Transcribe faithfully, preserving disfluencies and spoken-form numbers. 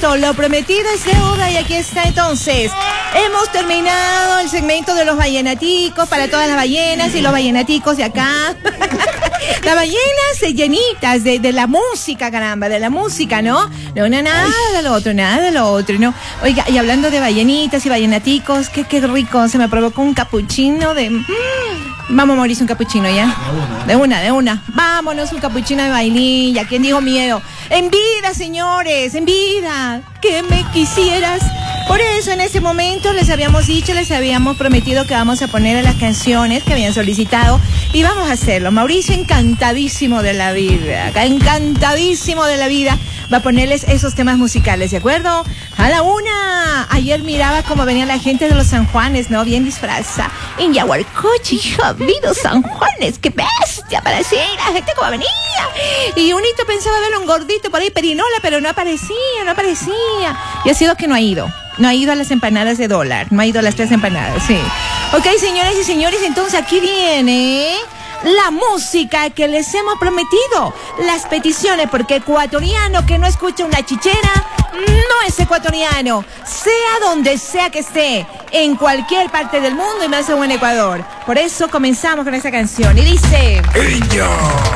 listo, lo prometido es deuda y aquí está entonces. Hemos terminado el segmento de los vallenaticos para todas las ballenas y los vallenaticos de acá. Las ballenas llenitas de, de la música, caramba, de la música, ¿no? No, no, nada de lo otro, nada de lo otro, ¿no? Oiga, y hablando de ballenitas y vallenaticos, qué, qué rico, se me provocó un capuchino de... Mm, vamos a morirse un capuchino, ¿ya? De una, de una. Vámonos, un capuchino de vainilla. ¿Quién dijo miedo? En vida, señores, en vida. Que me quisieras. Por eso en ese momento les habíamos dicho, les habíamos prometido que vamos a poner las canciones que habían solicitado y vamos a hacerlo. Mauricio, encantadísimo de la vida, encantadísimo de la vida, va a ponerles esos temas musicales, ¿de acuerdo? A la una. Ayer miraba cómo venía la gente de los San Juanes, ¿no? Bien disfrazada. En Yaguarcochi, Javido San Juanes, qué bestia, parecía la gente como venía. Y unito pensaba verlo un gordito por ahí, perinola, pero no aparecía, no aparecía. Y ha sido que no ha ido. No ha ido a las empanadas de dólar, no ha ido a las tres empanadas, sí. Ok, señoras y señores, entonces aquí viene la música que les hemos prometido. Las peticiones, porque ecuatoriano que no escucha una chichera no es ecuatoriano. Sea donde sea que esté, en cualquier parte del mundo y más aún en Ecuador. Por eso comenzamos con esta canción y dice... ¡Ella!